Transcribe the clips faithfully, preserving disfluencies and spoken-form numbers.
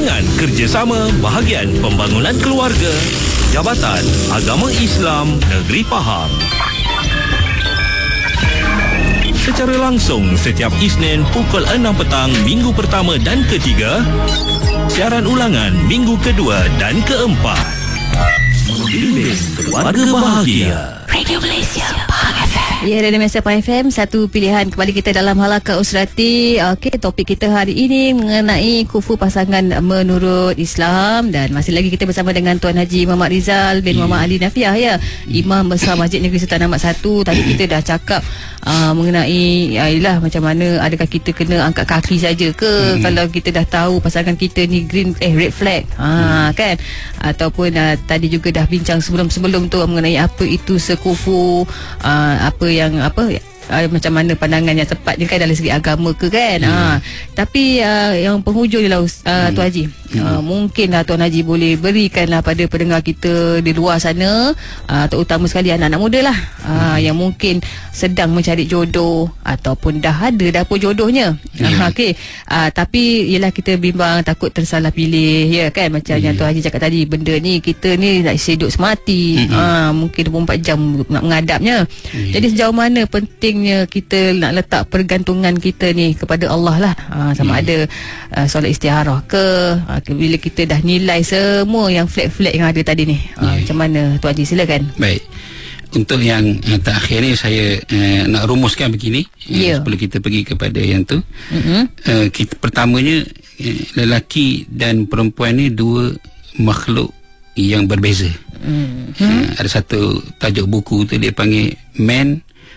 dengan kerjasama bahagian pembangunan keluarga, Jabatan Agama Islam Negeri Pahang. Secara langsung setiap Isnin pukul enam petang minggu pertama dan ketiga. Siaran ulangan minggu kedua dan keempat. Bimbing Keluarga Bahagia. Radio Malaysia Pahang F M. Ya, Radio Malaysia Pahang F M, satu pilihan kembali kita dalam Halaqah Usrati. Okey, topik kita hari ini mengenai kufu pasangan menurut Islam, dan masih lagi kita bersama dengan Tuan Haji Muhammad Rizal bin Muhammad Ali Nafiah, ya, Imam Besar Masjid Negeri Sultan Ahmad satu. Tadi kita dah cakap uh, mengenai yalah macam mana, adakah kita kena angkat kaki saja ke hmm. kalau kita dah tahu pasangan kita ni green eh red flag. Ha hmm. kan? Ataupun uh, tadi juga dah bincang sebelum-sebelum tu mengenai apa itu sekufu, uh, apa yang apa uh, macam mana pandangan yang tepat ni kan dari segi agama ke kan. Hmm. Ha tapi uh, yang penghujung ni lah uh, hmm. Tuan Haji. Hmm. Uh, mungkinlah Tuan Haji boleh berikanlah pada pendengar kita di luar sana, uh, terutama sekali anak-anak muda lah, uh, hmm. yang mungkin sedang mencari jodoh ataupun dah ada dah pun jodohnya. Yeah. Uh, Okey, uh, tapi ialah kita bimbang takut tersalah pilih, ya kan, macam yeah. yang Tuan Haji cakap tadi, benda ni kita ni nak hidup semati, mm-hmm. uh, mungkin dua puluh empat jam nak menghadapnya. Yeah. Jadi sejauh mana pentingnya kita nak letak pergantungan kita ni kepada Allah lah, uh, sama yeah. ada uh, solat istikharah ke, uh, bila kita dah nilai semua yang flag-flag yang ada tadi ni, uh, yeah. macam mana Tuan Haji, silakan. Baik. Untuk yang uh, terakhir ni saya uh, nak rumuskan begini, yeah. uh, sebelum kita pergi kepada yang tu. Mm-hmm. uh, kita, pertamanya uh, lelaki dan perempuan ni dua makhluk yang berbeza. Mm-hmm. uh, ada satu tajuk buku tu dia panggil Man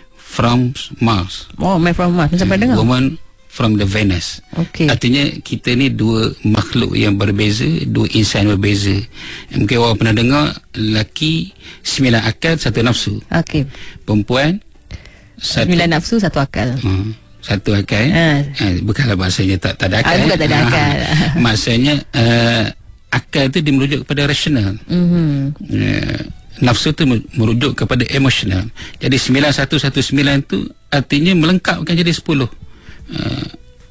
from Mars. Oh, Man from Mars, sampai uh, dengar. Woman from the Venus. Okay. Artinya kita ni dua makhluk yang berbeza, dua insan berbeza. Mungkin orang pernah dengar lelaki sembilan akal satu nafsu. Okey. Perempuan satu, sembilan nafsu satu akal. Uh, satu akal. Ha. Uh, bukanlah bahasanya tak, tak ada akal. Ah, bukan tak ada akal. Uh, maksudnya uh, akal tu dia merujuk kepada rasional. Mm-hmm. Uh, nafsu tu merujuk kepada emosional. Jadi sembilan satu satu sembilan tu artinya melengkapkan jadi sepuluh. Uh,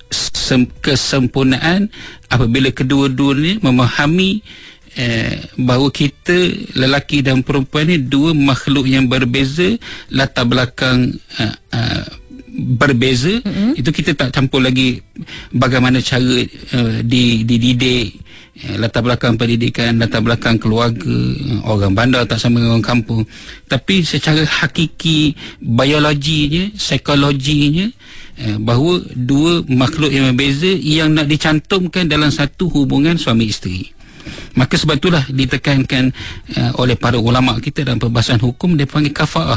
sem- kesempurnaan apabila kedua-duanya memahami uh, bahawa kita lelaki dan perempuan ni dua makhluk yang berbeza, latar belakang uh, uh, berbeza. Mm-hmm. Itu kita tak campur lagi bagaimana cara uh, dididik, uh, latar belakang pendidikan, latar belakang keluarga, uh, orang bandar tak sama dengan orang kampung, tapi secara hakiki biologinya, psikologinya, Uh, bahawa dua makhluk yang berbeza yang nak dicantumkan dalam satu hubungan suami isteri. Maka sebab itulah ditekankan uh, oleh para ulama kita dalam perbahasan hukum, dia panggil kafarah,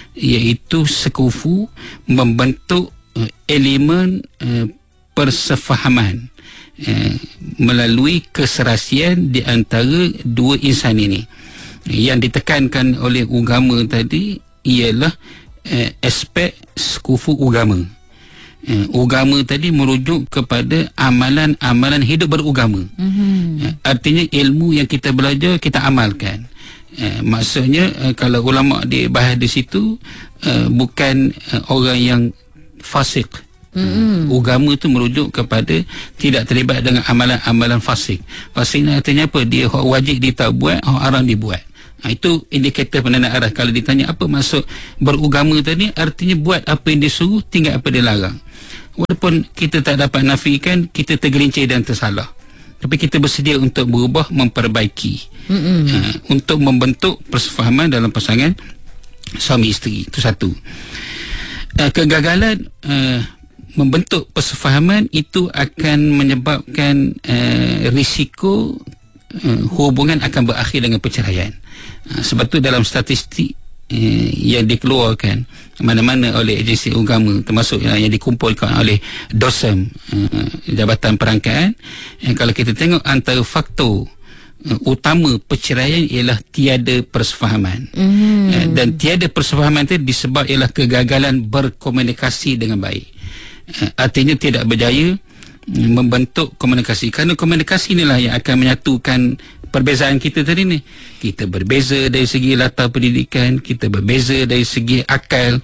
iaitu sekufu membentuk uh, elemen uh, persefahaman uh, melalui keserasian di antara dua insan ini. Yang ditekankan oleh agama tadi ialah uh, aspek sekufu agama. Uh, agama tadi merujuk kepada amalan-amalan hidup beragama. Mm-hmm. Uh, artinya ilmu yang kita belajar kita amalkan. Uh, maksudnya uh, kalau ulama dia bahas di situ, uh, bukan uh, orang yang fasik. Mm-hmm. Uh, agama tu merujuk kepada tidak terlibat dengan amalan-amalan fasik. Fasik ni artinya apa? Dia wajib dia tak buat, haram dibuat. Ha, itu indikator penanda arah. Kalau ditanya apa maksud beragama tadi, artinya buat apa yang disuruh, tinggal apa dia larang. Walaupun kita tak dapat nafikan kita tergelincir dan tersalah, tapi kita bersedia untuk berubah, memperbaiki, uh, untuk membentuk persefahaman dalam pasangan suami isteri. Itu satu. Uh, kegagalan uh, membentuk persefahaman itu akan menyebabkan uh, risiko uh, hubungan akan berakhir dengan perceraian. Uh, sebab itu dalam statistik uh, yang dikeluarkan mana-mana oleh agensi agama, termasuk uh, yang dikumpulkan oleh D O S M, uh, Jabatan Perangkaan, uh, kalau kita tengok antara faktor uh, utama perceraian ialah tiada persefahaman. Mm. Uh, dan tiada persefahaman itu disebab ialah kegagalan berkomunikasi dengan baik. Uh, artinya tidak berjaya uh, membentuk komunikasi. Kerana komunikasi inilah yang akan menyatukan perbezaan kita tadi ni. Kita berbeza dari segi latar pendidikan, kita berbeza dari segi akal,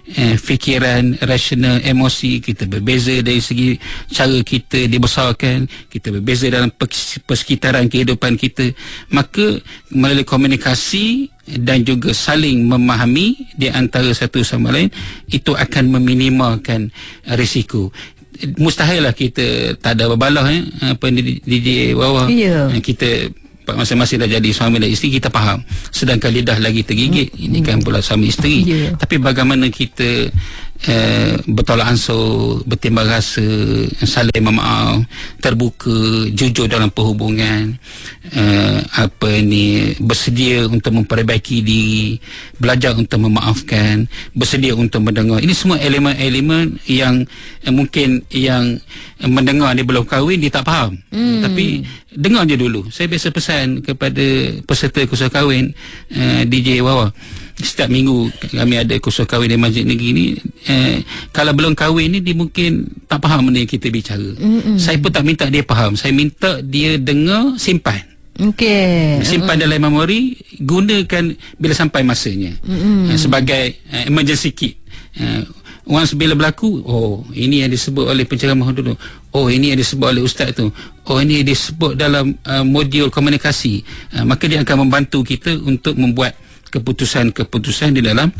eh, fikiran, rasional, emosi, kita berbeza dari segi cara kita dibesarkan, kita berbeza dalam persekitaran kehidupan kita, maka melalui komunikasi dan juga saling memahami di antara satu sama lain, itu akan meminimalkan risiko. Mustahil lah kita tak ada berbalah eh, apa D J Wawa. Yeah. Kita masing-masing dah jadi suami dan isteri, kita faham. Sedangkan lidah lagi tergigit, mm. ini kan pula suami isteri. Yeah. Tapi bagaimana kita uh, bertolak ansur, bertimbang rasa, saling memaaf, terbuka, jujur dalam perhubungan, uh, apa ni, bersedia untuk memperbaiki diri, belajar untuk memaafkan, bersedia untuk mendengar. Ini semua elemen-elemen yang uh, mungkin yang uh, mendengar dia belum kahwin, dia tak faham. Mm. Tapi dengar je dulu. Saya biasa pesan kepada peserta kursus kahwin, uh, D J Wawa, setiap minggu kami ada kursus kahwin di Masjid Negeri ni, eh, kalau belum kahwin ni dia mungkin tak faham mana yang kita bicara. Mm-mm. Saya pun tak minta dia faham, saya minta dia dengar, simpan. Okey. Simpan dalam memori, gunakan bila sampai masanya. Uh, sebagai uh, emergency kit. Uh, once bila berlaku, oh ini yang disebut oleh penceramah dulu, oh ini yang disebut oleh ustaz tu, oh ini yang disebut dalam uh, modul komunikasi, uh, maka dia akan membantu kita untuk membuat keputusan-keputusan di dalam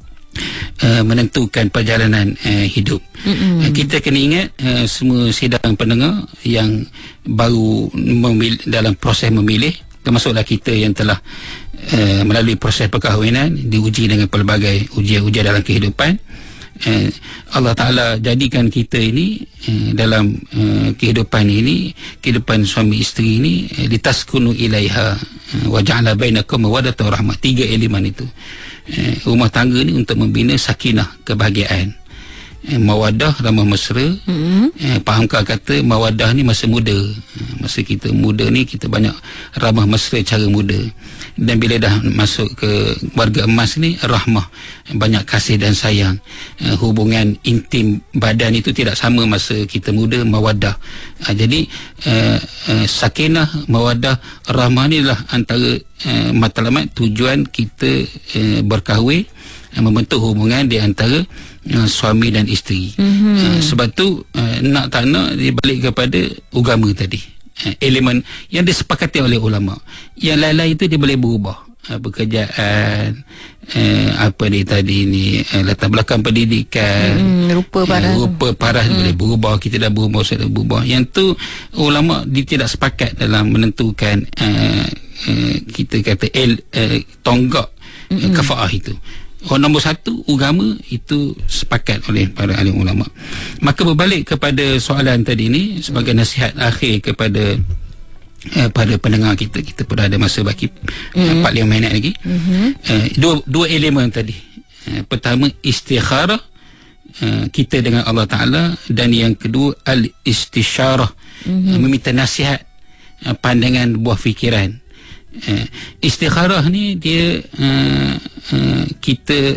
uh, menentukan perjalanan uh, hidup. Uh, kita kena ingat uh, semua sidang pendengar yang baru memilih, dalam proses memilih, termasuklah kita yang telah uh, melalui proses perkahwinan, diuji dengan pelbagai ujian-ujian dalam kehidupan. Uh, Allah Ta'ala jadikan kita ini uh, dalam uh, kehidupan ini, kehidupan suami isteri ini, uh, litaskunu ilaiha uh, wa ja'ala bainakum mawaddatan wa rahmah. Tiga elemen itu, uh, rumah tangga ni untuk membina sakinah, kebahagiaan. uh, mawaddah, ramah mesra. Mm-hmm. uh, Fahamkah kata mawaddah ni masa muda, uh, masa kita muda ni kita banyak ramah mesra cara muda, dan bila dah masuk ke warga emas ni, rahmah, banyak kasih dan sayang. uh, hubungan intim badan itu tidak sama masa kita muda, mawaddah. uh, jadi uh, uh, sakinah, mawaddah, rahmah ni adalah antara uh, matlamat tujuan kita uh, berkahwin, uh, membentuk hubungan di antara uh, suami dan isteri. Mm-hmm. uh, sebab tu uh, nak tak nak dia balik kepada agama tadi, elemen yang disepakati oleh ulama. Yang lain-lain itu dia boleh berubah, uh, pekerjaan, uh, apa ni tadi ni, uh, latar belakang pendidikan, hmm, rupa paras, uh, rupa paras hmm. boleh berubah. Kita dah berubah, sudah berubah. Yang tu ulama dia tidak sepakat dalam menentukan uh, uh, kita kata el, uh, tonggak uh, hmm. kafaah itu. Oh, nombor satu, agama itu sepakat oleh para alim ulama. Maka berbalik kepada soalan tadi ni, sebagai nasihat akhir kepada eh, pada pendengar kita, kita pun ada masa baki mm-hmm. empat lima minit lagi. Mm-hmm. eh, dua, dua elemen tadi. eh, pertama, istikharah eh, kita dengan Allah Ta'ala, dan yang kedua, al-istisyarah, mm-hmm. eh, meminta nasihat, eh, pandangan, buah fikiran. Uh, istikharah ni dia uh, uh, kita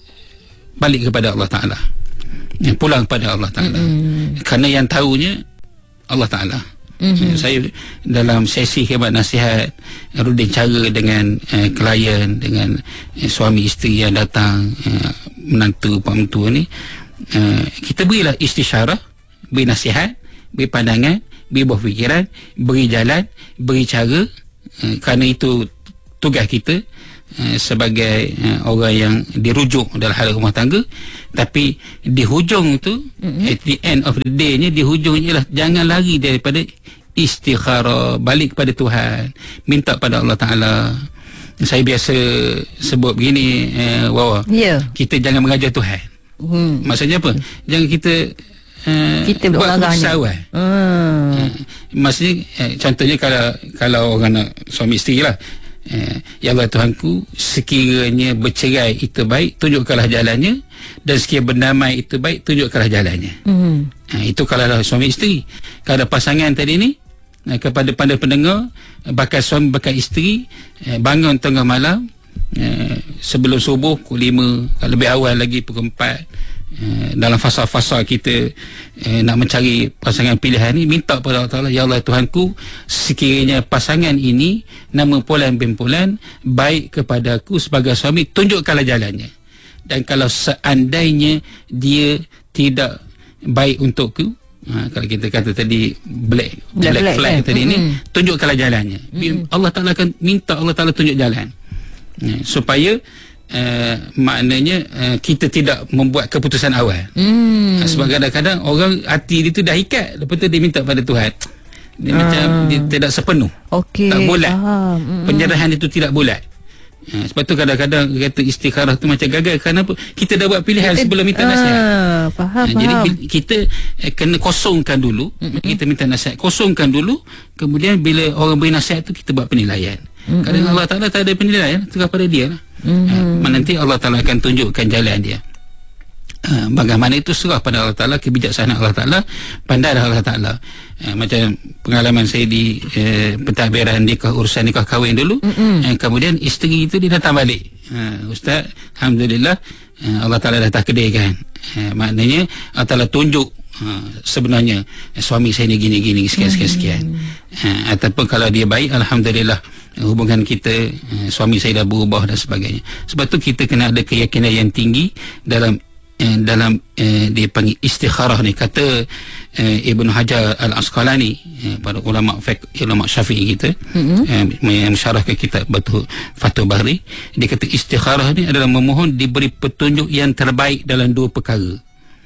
balik kepada Allah Ta'ala, uh, pulang kepada Allah Ta'ala. Mm-hmm. Kerana yang tahunya Allah Ta'ala. Mm-hmm. uh, saya dalam sesi khidmat nasihat rutin cara dengan uh, klien, dengan uh, suami isteri yang datang, uh, menantu pak mentua ni, uh, kita berilah istisyarah, beri nasihat, beri pandangan, beri buah fikiran, beri jalan, beri cara. Uh, kerana itu tugas kita uh, sebagai uh, orang yang dirujuk dalam hal rumah tangga. Tapi di hujung tu, mm-hmm. at the end of the day ni, di hujung ialah jangan lari daripada istikharah, balik kepada Tuhan, minta pada Allah Ta'ala. Saya biasa sebut begini, uh, Wawa, yeah. kita jangan mengajar Tuhan. hmm. Maksudnya apa? Jangan kita Uh, kita buat keputusan awal. Hmm. Uh, maksudnya uh, contohnya kalau kalau orang nak suami isteri lah, uh, ya Allah Tuhanku, sekiranya bercerai itu baik, tunjukkanlah jalannya, dan sekiranya berdamai itu baik, tunjukkanlah jalannya. Hmm. Uh, itu kalau lah suami isteri. Kalau pasangan tadi ni, uh, kepada pandai pendengar, uh, bakal suami bakal isteri, uh, bangun tengah malam, uh, sebelum subuh pukul lima, kalau lebih awal lagi pukul empat. Uh, dalam fasa-fasa kita uh, nak mencari pasangan pilihan ni, minta kepada Allah Ta'ala, ya Allah Tuhanku, sekiranya pasangan ini nama Pulan bin Pulan baik kepada aku sebagai suami, tunjukkanlah jalannya. dan kalau seandainya dia tidak baik untukku, ha, kalau kita kata tadi black black, black, black flag eh. tadi mm-hmm. ni, tunjukkanlah jalannya. Mm-hmm. Allah Ta'ala akan minta Allah Ta'ala tunjuk jalan, ha, supaya uh, maknanya uh, kita tidak membuat keputusan awal. Mm. Ha, sebab kadang-kadang orang hati dia tu dah ikat, lepas tu dia minta pada Tuhan, dia ah. macam dia tidak sepenuh, okay, tak bulat, mm-hmm. penyerahan itu tidak bulat. Ha, sebab tu kadang-kadang kata istikharah tu macam gagal kerana apa? Kita dah buat pilihan kita, sebelum minta nasihat. Ah, faham, ha, jadi faham. kita eh, kena kosongkan dulu, mm-hmm. kita minta nasihat, kosongkan dulu, kemudian bila orang beri nasihat tu kita buat penilaian. Mm-hmm. Kadang Allah Ta'ala tak ada penilaian, terus pada dia lah. Mm-hmm. Ha, nanti Allah Ta'ala akan tunjukkan jalan dia. Ha, bagaimana itu serah pada Allah Ta'ala, kebijaksanaan Allah Ta'ala, pandai Allah Ta'ala. Ha, macam pengalaman saya di eh, pentadbiran nikah, urusan nikah kahwin dulu, mm-hmm. eh, kemudian isteri itu dia datang balik, ha, Ustaz, Alhamdulillah, eh, Allah Ta'ala dah takdirkan, eh, maknanya Allah Ta'ala tunjuk, ha, sebenarnya eh, suami saya ni gini-gini sekian-sekian-sekian, mm-hmm. ha, ataupun kalau dia baik, Alhamdulillah, hubungan kita, eh, suami saya dah berubah dan sebagainya. Sebab tu kita kena ada keyakinan yang tinggi dalam Eh, dalam eh, dia panggil istikharah ni. Kata eh, Ibn Hajar Al-Asqalani, eh, pada ulama fiqh, ulama Syafi'i kita, mm-hmm. eh, yang mensyarahkan kitab Batu Fathul Bahri, dia kata istikharah ni adalah memohon diberi petunjuk yang terbaik dalam dua perkara.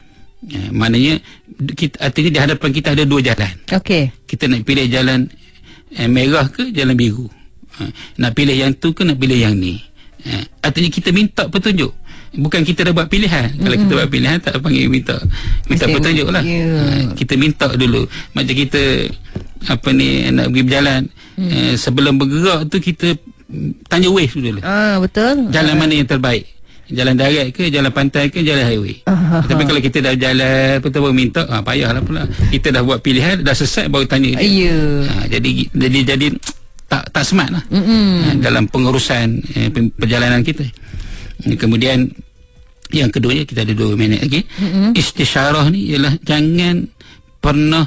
Eh, maknanya kita, artinya di hadapan kita ada dua jalan. Okey. Kita nak pilih jalan eh, merah ke jalan biru, eh, nak pilih yang tu ke nak pilih yang ni, eh, artinya kita minta petunjuk. Bukan kita dah buat pilihan. Mm-hmm. Kalau kita buat pilihan tak panggil minta minta Mesti, petunjuk lah. Yeah. Ha, kita minta dulu. Macam kita apa ni nak pergi berjalan, mm. eh, sebelum bergerak tu kita tanya wave dulu. Ah, betul. Jalan ah. mana yang terbaik? Jalan darat ke, jalan pantai ke, jalan highway? Ah, Tapi ah. kalau kita dah jalan betul baru minta, ah, payahlah pula. Kita dah buat pilihan, dah selesai baru tanya dia. Yeah. Ha, jadi jadi jadi tak tak smart lah, mm-hmm. ha, dalam pengurusan eh, perjalanan kita. Kemudian yang keduanya, kita ada dua minit lagi, mm-hmm. istisyarah ni ialah jangan pernah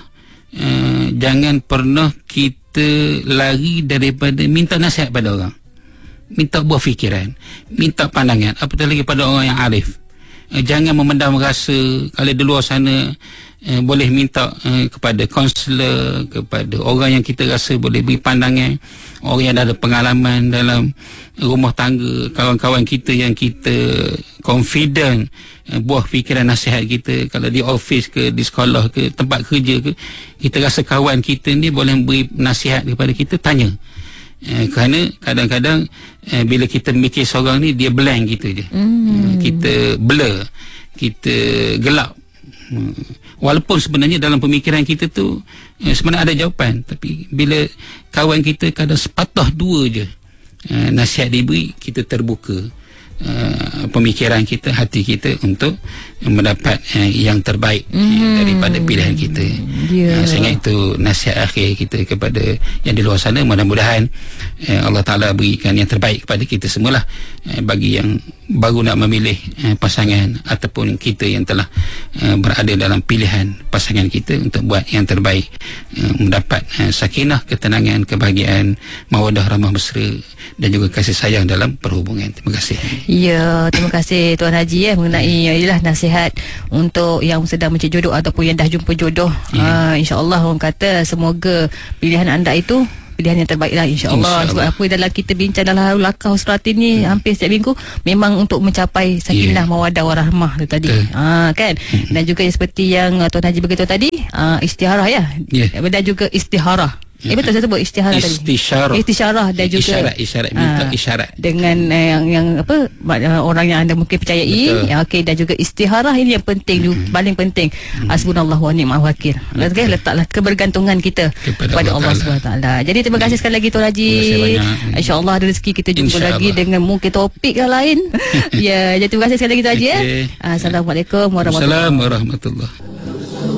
uh, jangan pernah kita lari daripada minta nasihat pada orang, minta buah fikiran, minta pandangan, apatah lagi pada orang yang arif. uh, jangan memendam rasa. Kalau di luar sana uh, boleh minta uh, kepada kaunselor, kepada orang yang kita rasa boleh beri pandangan, orang yang dah ada pengalaman dalam rumah tangga, kawan-kawan kita yang kita confident eh, buah fikiran nasihat kita. Kalau di office ke, di sekolah ke, tempat kerja ke, kita rasa kawan kita ni boleh beri nasihat kepada kita, tanya. eh, kerana kadang-kadang eh, bila kita mikir seorang ni, dia blank gitu je, mm. eh, kita blur, kita gelap. Walaupun sebenarnya dalam pemikiran kita tu eh, sebenarnya ada jawapan, tapi bila kawan kita kadang sepatah dua je uh, nasihat diberi, kita terbuka uh, pemikiran kita, hati kita untuk mendapat uh, yang terbaik mm. uh, daripada pilihan kita. Yeah. Uh, sehingga itu nasihat akhir kita kepada yang di luar sana. Mudah-mudahan uh, Allah Ta'ala berikan yang terbaik kepada kita semualah, uh, bagi yang baru nak memilih uh, pasangan, ataupun kita yang telah uh, berada dalam pilihan pasangan kita, untuk buat yang terbaik, uh, mendapat uh, sakinah, ketenangan, kebahagiaan, mawaddah, rahmah, mesra dan juga kasih sayang dalam perhubungan. Terima kasih. Ya, terima kasih Tuan Haji ya, mengenai ialah nasihat untuk yang sedang mencari jodoh ataupun yang dah jumpa jodoh. Ya. uh, InsyaAllah orang kata semoga pilihan anda itu pilihan yang terbaik lah, insyaAllah. Insya sebab apa dalam kita bincang dalam Halakah Usratin ni, hmm. hampir setiap minggu memang untuk mencapai sakinah, yeah. mawadah, warahmah tu tadi, ha, kan. hmm. Dan juga seperti yang uh, Tuan Haji beritahu tadi, uh, istiharah ya, yeah. dan juga istiharah. Eh betul saya sebut istiharah tadi. Istisyarah. Istisyarah dan juga isyarat, isyarat, minta isyarat. Dengan uh, yang yang apa orang yang anda mungkin percayai. Ya, okey, dan juga istiharah ini yang penting, mm-hmm. paling penting. Mm-hmm. Hasbunallahu wa ni'mal wakil. Okey, letaklah kebergantungan kita kepada, kepada Allah, Allah Subhanahu Wa Taala. Jadi terima kasih sekali lagi Tuan Haji. Insya-Allah ada rezeki kita jumpa lagi dengan mungkin topik yang lain. Ya, jadi terima kasih sekali lagi Tuan Haji. Okay. ya. Assalamualaikum warahmatullahi wabarakatuh. Assalamualaikum warahmatullahi.